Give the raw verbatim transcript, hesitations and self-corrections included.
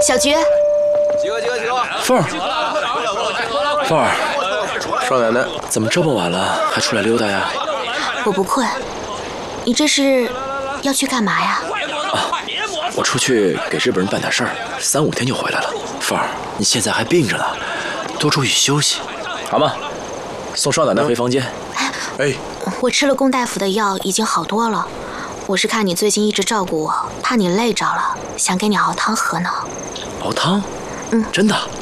小菊， 集合集合集合！ 凤儿，凤儿， 少奶奶， 怎么这么晚了还出来溜达呀？ 我不困。你这是要去干嘛呀？ 啊，我出去给日本人办点事儿，三五天就回来了。凤儿，你现在还病着呢，多注意休息，好吗？送少奶奶回房间。哎， 我吃了龚大夫的药，已经好多了。我是看你最近一直照顾我，怕你累着了，想给你熬汤喝呢。 熬汤？ 嗯， 真的。